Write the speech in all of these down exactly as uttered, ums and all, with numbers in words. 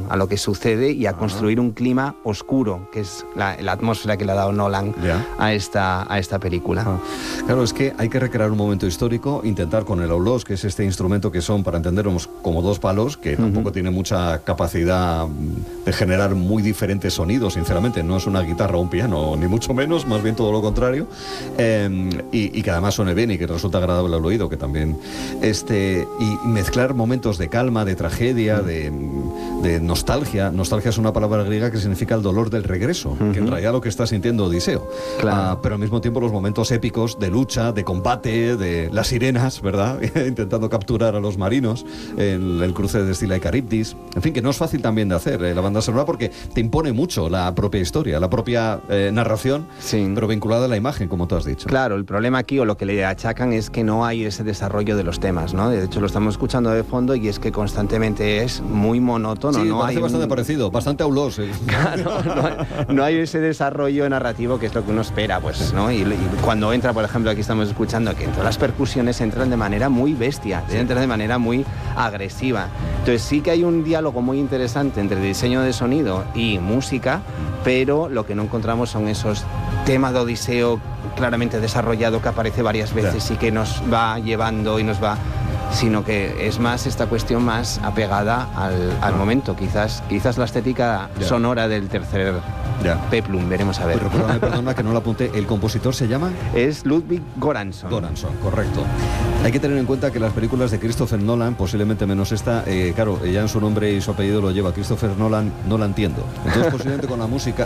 a lo que sucede y a construir un clima oscuro, que es la, la atmósfera que le ha dado Nolan yeah. a, esta, a esta película. Ah. Claro, es que hay que recrear un momento histórico, intentar con el aulós, que es este instrumento que son, para entendernos, como dos palos, que uh-huh. tampoco tiene mucha capacidad de generar muy diferentes sonidos, sinceramente. No es una guitarra o un piano, ni mucho menos, más bien todo lo contrario. Eh, y, y que además suene bien y que resulta agradable al oído, que también... Este, y mezclar momentos de calma, de tragedia, uh-huh. de, de nostalgia. Nostalgia es una palabra griega que significa el dolor del regreso, uh-huh. que en realidad lo que está sintiendo Odiseo. Claro. Uh, pero al mismo tiempo los momentos épicos de lucha, de combate, de las sirenas, ¿verdad? Intentando capturar a los marinos, el, el cruce de Escila y Caribdis. En fin, que no es fácil también de hacer eh, la banda sonora, porque te impone mucho la propia historia, la propia eh, narración, sí. pero vinculada a la imagen, como tú has dicho. Claro, el problema aquí, o lo que le achacan, es que no hay ese desarrollo de los temas, ¿no? De hecho, lo estamos escuchando de fondo y es que constantemente es muy monótono. Sí, no parece hay bastante un... parecido, bastante aulós. Eh. Claro, no, hay, no hay ese desarrollo narrativo que es lo que uno espera, pues, ¿no? Y, y cuando entra, por ejemplo, aquí estamos escuchando que todas las percusiones entran de manera muy bestia, sí. entran de manera muy agresiva. Entonces sí que hay un diálogo muy interesante entre diseño de sonido y música, pero lo que no encontramos son esos temas de Odiseo claramente desarrollado que aparece varias veces yeah. y que nos va llevando y nos va... sino que es más esta cuestión más apegada al, al momento, quizás quizás la estética yeah. sonora del tercer yeah. Peplum, veremos a ver. Pero perdona, perdona que no lo apunte, ¿el compositor se llama? Es Ludwig Göransson. Göransson, correcto. Hay que tener en cuenta que las películas de Christopher Nolan, posiblemente menos esta, eh, claro, ya en su nombre y su apellido lo lleva Christopher Nolan, no la entiendo. Entonces posiblemente con la música...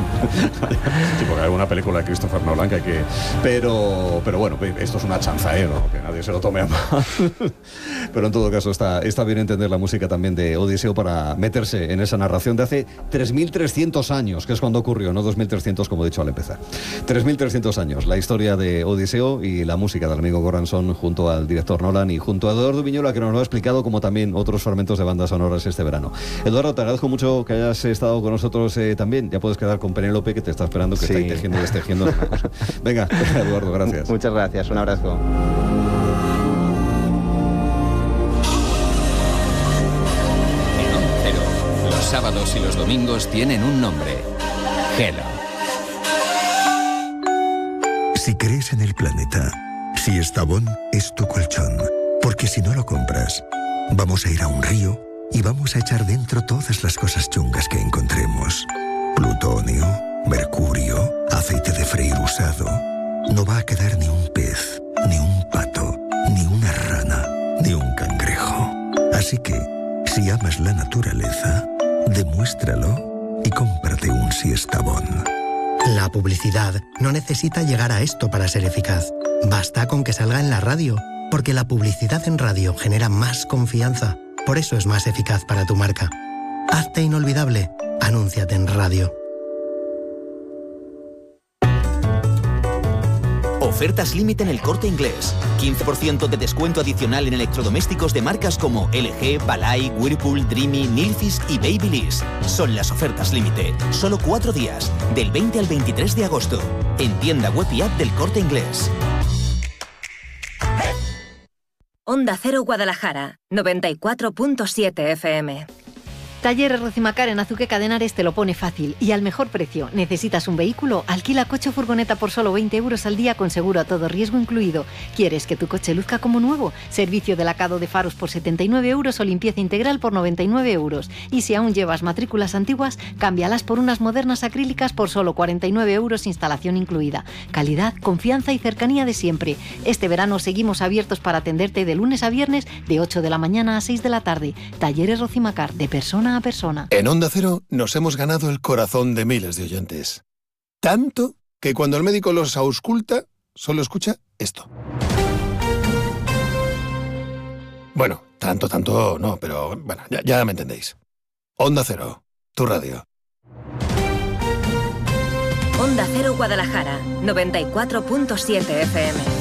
sí, porque hay una película de Christopher Nolan que hay que... Pero, pero bueno, esto es una chanza, ¿eh? No, que nadie se lo tome a mal. Pero en todo caso está, está bien entender la música también de Odiseo para meterse en esa narración de hace tres mil trescientos años, que es cuando ocurrió, no dos mil trescientos como he dicho al empezar. tres mil trescientos años, la historia de Odiseo y la música del amigo Göransson junto al director Nolan y junto a Eduardo Viñola, que nos lo ha explicado, como también otros fragmentos de bandas sonoras este verano. Eduardo, te agradezco mucho que hayas estado con nosotros eh, también. Ya puedes quedar con Penélope, que te está esperando, que sí. está ahí tejiendo y destejiendo. Venga, Eduardo, gracias. Muchas gracias, un abrazo. Los sábados y los domingos tienen un nombre: Hello. Si crees en el planeta, si Estavón es tu colchón, porque si no lo compras, vamos a ir a un río y vamos a echar dentro todas las cosas chungas que encontremos. Plutonio, mercurio, aceite de freír usado. No va a quedar ni un pez, ni un pato, ni una rana, ni un cangrejo. Así que, si amas la naturaleza, demuéstralo y cómprate un Siestabón. La publicidad no necesita llegar a esto para ser eficaz. Basta con que salga en la radio, porque la publicidad en radio genera más confianza. Por eso es más eficaz para tu marca. Hazte inolvidable. Anúnciate en radio. Ofertas límite en El Corte Inglés. quince por ciento de descuento adicional en electrodomésticos de marcas como L G, Balay, Whirlpool, Dreamy, Nilfisk y Babyliss. Son las ofertas límite. Solo cuatro días, del veinte al veintitrés de agosto. En tienda web y app del Corte Inglés. Onda Cero Guadalajara, noventa y cuatro punto siete F M. Talleres Rocimacar en Azuque Cadenares te lo pone fácil y al mejor precio. ¿Necesitas un vehículo? Alquila coche o furgoneta por solo veinte euros al día con seguro a todo riesgo incluido. ¿Quieres que tu coche luzca como nuevo? Servicio de lacado de faros por setenta y nueve euros o limpieza integral por noventa y nueve euros. Y si aún llevas matrículas antiguas, cámbialas por unas modernas acrílicas por solo cuarenta y nueve euros, instalación incluida. Calidad, confianza y cercanía de siempre. Este verano seguimos abiertos para atenderte de lunes a viernes de ocho de la mañana a seis de la tarde. Talleres Rocimacar, de persona a persona. En Onda Cero nos hemos ganado el corazón de miles de oyentes. Tanto que cuando el médico los ausculta, solo escucha esto. Bueno, tanto, tanto no, pero bueno, ya, ya me entendéis. Onda Cero, tu radio. Onda Cero Guadalajara, noventa y cuatro punto siete F M.